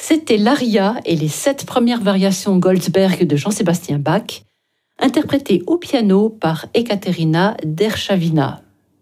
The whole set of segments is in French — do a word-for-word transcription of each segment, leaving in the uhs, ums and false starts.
C'était l'Aria et les sept premières variations Goldsberg de Jean-Sébastien Bach, interprétées au piano par Ekaterina Derchavina.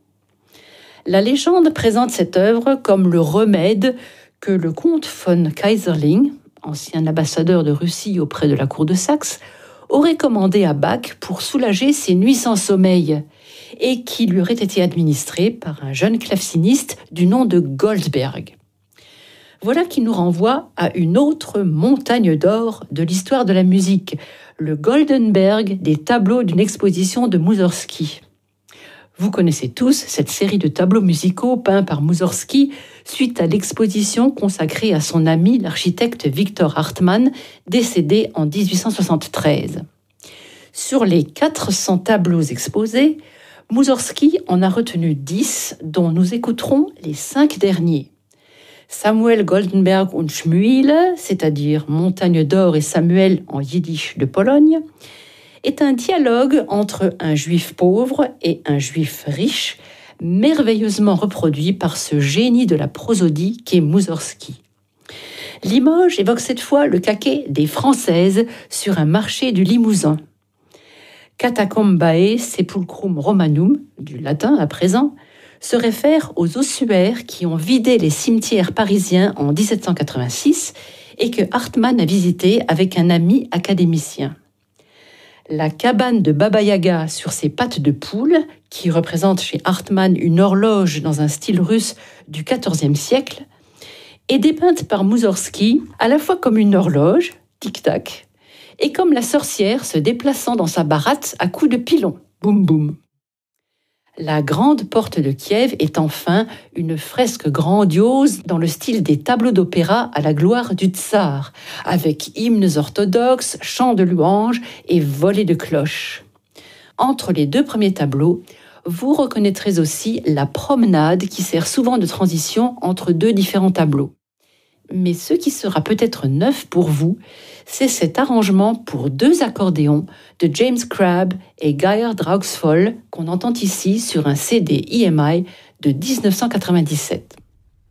La légende présente cette œuvre comme le remède que le comte von Keyserling, ancien ambassadeur de Russie auprès de la cour de Saxe, aurait commandé à Bach pour soulager ses nuits sans sommeil et qui lui aurait été administré par un jeune claveciniste du nom de Goldsberg. Voilà qui nous renvoie à une autre montagne d'or de l'histoire de la musique, le Goldenberg des tableaux d'une exposition de Moussorgsky. Vous connaissez tous cette série de tableaux musicaux peints par Moussorgsky suite à l'exposition consacrée à son ami l'architecte Victor Hartmann, décédé en dix-huit cent soixante-treize. Sur les quatre cents tableaux exposés, Moussorgsky en a retenu dix, dont nous écouterons les cinq derniers. Samuel Goldenberg und Schmuil, c'est-à-dire Montagne d'or et Samuel en yiddish de Pologne, est un dialogue entre un juif pauvre et un juif riche, merveilleusement reproduit par ce génie de la prosodie qu'est Moussorgsky. Limoges évoque cette fois le caquet des Françaises sur un marché du Limousin. Catacombae sepulchrum Romanum, du latin à présent, se réfère aux ossuaires qui ont vidé les cimetières parisiens en dix-sept cent quatre-vingt-six et que Hartmann a visité avec un ami académicien. La cabane de Baba Yaga sur ses pattes de poule, qui représente chez Hartmann une horloge dans un style russe du quatorzième siècle, est dépeinte par Moussorgsky à la fois comme une horloge, tic-tac, et comme la sorcière se déplaçant dans sa baratte à coups de pilon, boum boum. La grande porte de Kiev est enfin une fresque grandiose dans le style des tableaux d'opéra à la gloire du tsar, avec hymnes orthodoxes, chants de louanges et volées de cloches. Entre les deux premiers tableaux, vous reconnaîtrez aussi la promenade qui sert souvent de transition entre deux différents tableaux. Mais ce qui sera peut-être neuf pour vous, c'est cet arrangement pour deux accordéons de James Crabb et Geir Draugsvoll qu'on entend ici sur un C D I M I de dix-neuf cent quatre-vingt-dix-sept.